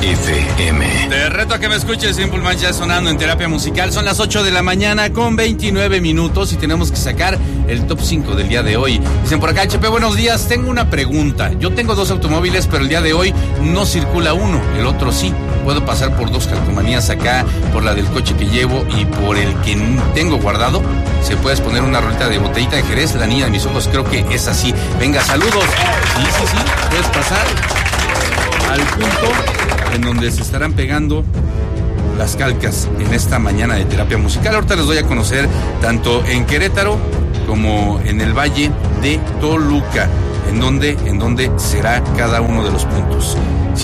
FM. Te reto a que me escuches, Simple Minds ya sonando en Terapia Musical. Son las 8 de la mañana con 29 minutos y tenemos que sacar el top 5 del día de hoy. Dicen por acá, HP, buenos días, tengo una pregunta. Yo tengo 2 automóviles, pero el día de hoy no circula uno, el otro sí. Puedo pasar por 2 calcomanías acá, por la del coche que llevo y por el que tengo guardado. Se puede poner una rolita de botellita de Jerez, la niña de mis ojos, creo que es así. Venga, saludos. Sí, puedes pasar al punto en donde se estarán pegando las calcas en esta mañana de Terapia Musical. Ahorita les doy a conocer tanto en Querétaro como en el Valle de Toluca, en donde será cada uno de los puntos.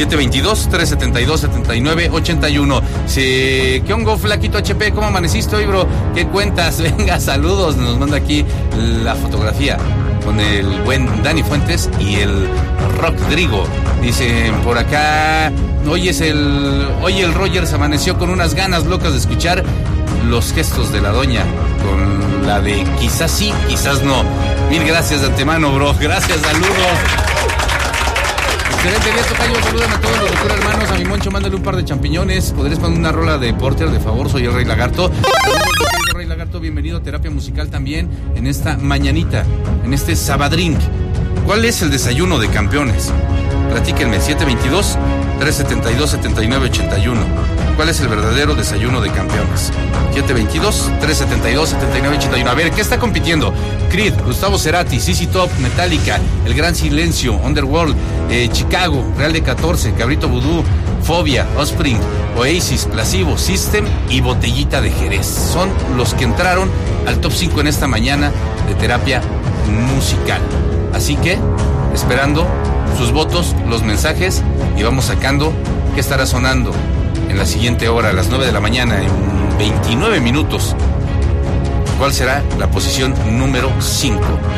722-372-7981. ¿Qué hongo, flaquito HP? ¿Cómo amaneciste hoy, bro? ¿Qué cuentas? Venga, saludos. Nos manda aquí la fotografía con el buen Dani Fuentes y el Rodrigo. Dicen por acá, hoy el Rogers amaneció con unas ganas locas de escuchar los gestos de la doña, con la de quizás sí, quizás no. Mil gracias de antemano, bro. Gracias, saludos. Excelente día, tocayo. Saluden a todos los locura hermanos. A mi Moncho, mándale un par de champiñones. ¿Podrías poner una rola de Porter, de favor? Soy el Rey Lagarto. Rey Lagarto, bienvenido a Terapia Musical también en esta mañanita, en este sabadrink. ¿Cuál es el desayuno de campeones? Platíquenme, 722-372-7981. ¿Cuál es el verdadero desayuno de campeones? 722-372-7981. A ver, ¿qué está compitiendo? Creed, Gustavo Cerati, ZZ Top, Metallica, El Gran Silencio, Underworld, Chicago, Real de 14, Cabrito Vudú, Fobia, Offspring, Oasis, Placebo, System y Botellita de Jerez. Son los que entraron al top 5 en esta mañana de Terapia Musical. Así que, esperando sus votos, los mensajes, y vamos sacando qué estará sonando en la siguiente hora, a las 9 de la mañana, en 29 minutos. ¿Cuál será la posición número 5?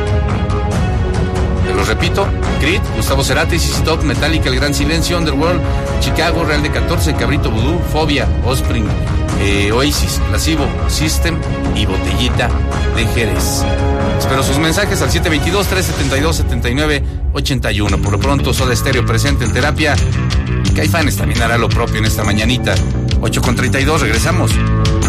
Te lo repito: Creed, Gustavo Cerati, ZZ Top, Metallica, El Gran Silencio, Underworld, Chicago, Real de 14, Cabrito Vudú, Fobia, Offspring, Oasis, Placebo, System y Botellita de Jerez. Espero sus mensajes al 722-372-7981. Por lo pronto, Soda Stereo presente en Terapia. Caifanes también hará lo propio en esta mañanita. 8:32, regresamos.